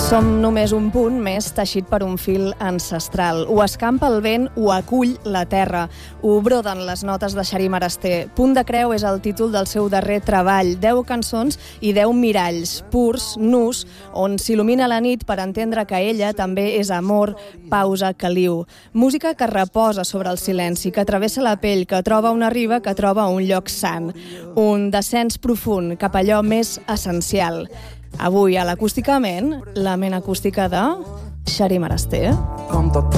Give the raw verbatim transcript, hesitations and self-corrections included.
Som només un punt més teixit per un fil ancestral. Ho escampa el vent, ho acull la terra. Ho broden les notes de Xarí Maraster. Punt de creu és el títol del seu darrer treball. Deu cançons i deu miralls, purs, nus, on s'il·lumina la nit per entendre que ella també és amor, pausa, caliu. Música que reposa sobre el silenci, que travessa la pell, que troba una riba, que troba un lloc sant. Un descens profund cap a allò més essencial. Avui a l'Acústicament, la ment acústica de Xarí Maraster.